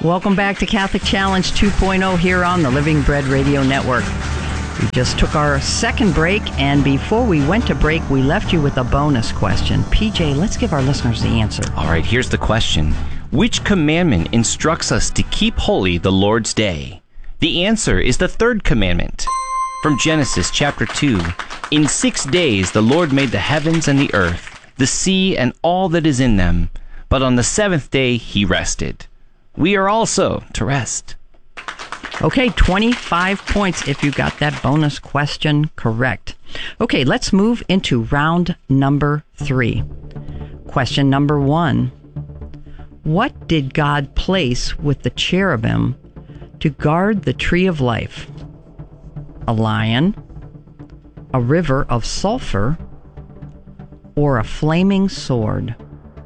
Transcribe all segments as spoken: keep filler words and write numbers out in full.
Welcome back to Catholic Challenge two point oh here on the Living Bread Radio Network. We just took our second break, and before we went to break, we left you with a bonus question. P J, let's give our listeners the answer. All right, here's the question. Which commandment instructs us to keep holy the Lord's Day? The answer is the third commandment. From Genesis chapter two, in six days the Lord made the heavens and the earth, the sea and all that is in them, but on the seventh day he rested. We are also to rest. Okay, twenty-five points if you got that bonus question correct. Okay, let's move into round number three. Question number one. What did God place with the cherubim to guard the tree of life? A lion, a river of sulfur, or a flaming sword?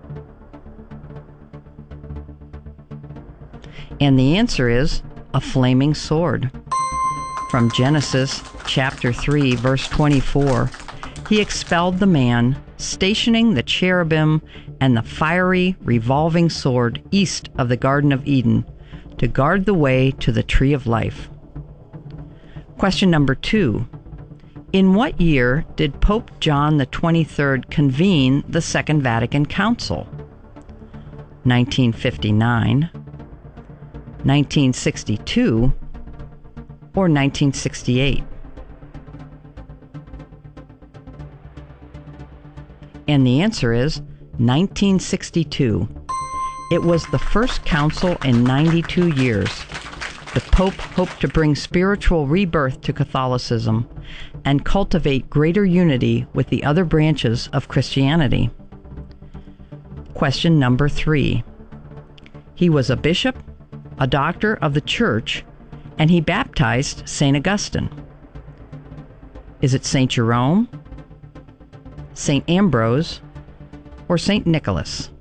And the answer is a flaming sword. From Genesis chapter three, verse twenty-four, he expelled the man, stationing the cherubim and the fiery revolving sword east of the Garden of Eden to guard the way to the tree of life. Question number two. In what year did Pope John the twenty-third convene the Second Vatican Council? nineteen fifty-nine, nineteen sixty-two, or nineteen sixty-eight? And the answer is nineteen sixty-two. It was the first council in ninety-two years. The Pope hoped to bring spiritual rebirth to Catholicism and cultivate greater unity with the other branches of Christianity. Question number three. He was a bishop, a doctor of the church, and he baptized Saint Augustine. Is it Saint Jerome, Saint Ambrose, or Saint Nicholas?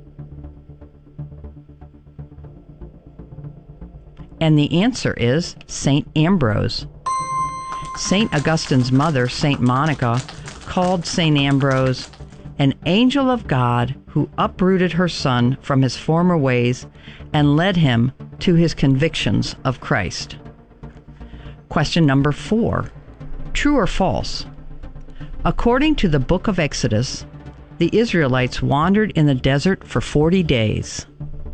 And the answer is Saint Ambrose. Saint Augustine's mother, Saint Monica, called Saint Ambrose an angel of God who uprooted her son from his former ways and led him to his convictions of Christ. Question number four. True or false? According to the book of Exodus, the Israelites wandered in the desert for forty days.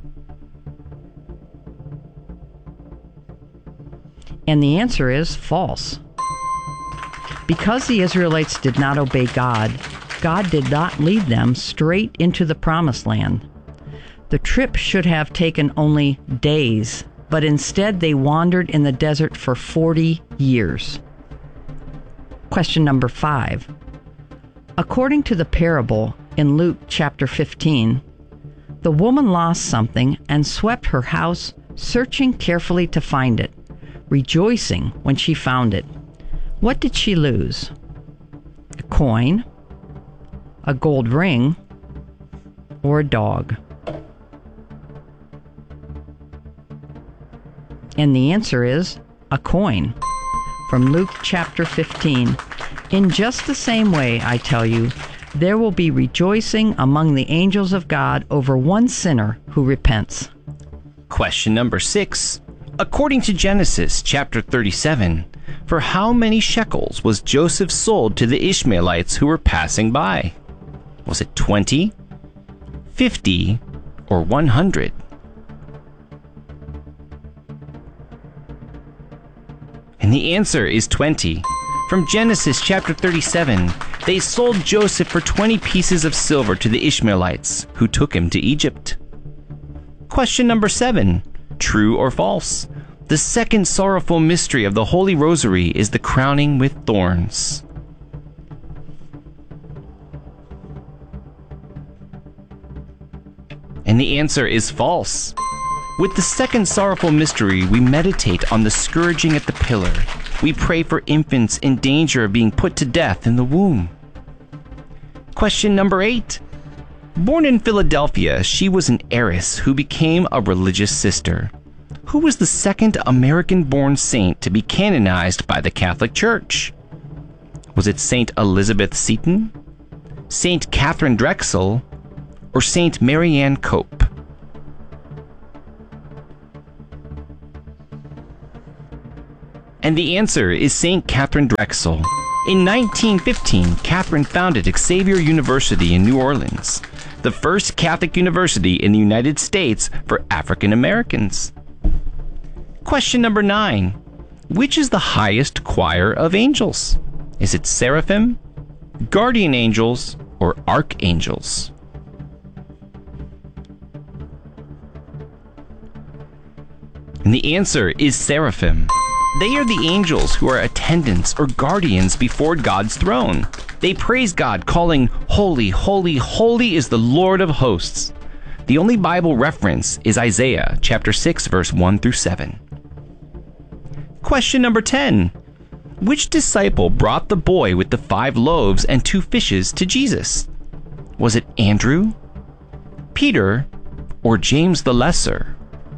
And the answer is false. Because the Israelites did not obey God, God did not lead them straight into the promised land. The trip should have taken only days, but instead they wandered in the desert for forty years. Question number five. According to the parable in Luke chapter fifteen, the woman lost something and swept her house, searching carefully to find it, rejoicing when she found it. What did she lose? A coin, a gold ring, or a dog? And the answer is a coin. From Luke chapter fifteen. In just the same way, I tell you, there will be rejoicing among the angels of God over one sinner who repents. Question number six. According to Genesis chapter thirty-seven, for how many shekels was Joseph sold to the Ishmaelites who were passing by? Was it twenty, fifty, or one hundred? And the answer is twenty. From Genesis chapter thirty-seven, they sold Joseph for twenty pieces of silver to the Ishmaelites, who took him to Egypt. Question number seven. True or false? The second sorrowful mystery of the Holy Rosary is the crowning with thorns. And the answer is false. With the second sorrowful mystery, we meditate on the scourging at the pillar. We pray for infants in danger of being put to death in the womb. Question number eight. Born in Philadelphia, she was an heiress who became a religious sister. Who was the second American-born saint to be canonized by the Catholic Church? Was it Saint Elizabeth Seton, Saint Catherine Drexel, or Saint Marianne Cope? And the answer is Saint Catherine Drexel. In nineteen fifteen, Catherine founded Xavier University in New Orleans, the first Catholic university in the United States for African Americans. Question number nine. Which is the highest choir of angels? Is it seraphim, guardian angels, or archangels? And the answer is seraphim. They are the angels who are attendants or guardians before God's throne. They praise God, calling, "Holy, holy, holy is the Lord of hosts." The only Bible reference is Isaiah chapter six, verse one through seven. Question number ten. Which disciple brought the boy with the five loaves and two fishes to Jesus? Was it Andrew, Peter, or James the Lesser?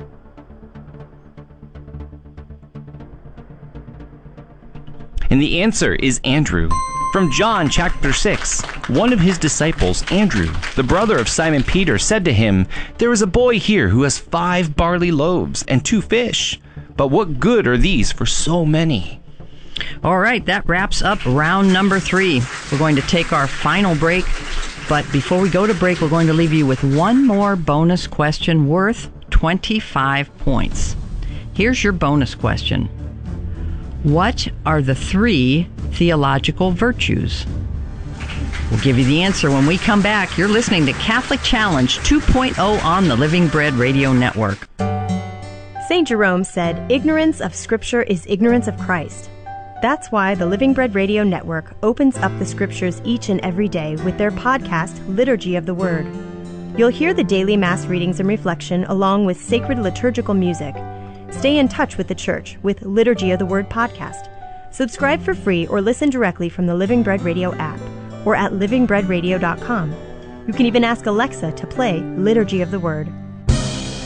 And the answer is Andrew. From John chapter six, one of his disciples, Andrew, the brother of Simon Peter, said to him, "There is a boy here who has five barley loaves and two fish. But what good are these for so many?" All right, that wraps up round number three. We're going to take our final break. But before we go to break, we're going to leave you with one more bonus question worth twenty-five points. Here's your bonus question. What are the three theological virtues? We'll give you the answer when we come back. You're listening to Catholic Challenge two point oh on the Living Bread Radio Network. Saint Jerome said, "Ignorance of Scripture is ignorance of Christ." That's why the Living Bread Radio Network opens up the Scriptures each and every day with their podcast, Liturgy of the Word. You'll hear the daily Mass readings and reflection along with sacred liturgical music. Stay in touch with the Church with Liturgy of the Word podcast. Subscribe for free or listen directly from the Living Bread Radio app or at living bread radio dot com. You can even ask Alexa to play Liturgy of the Word.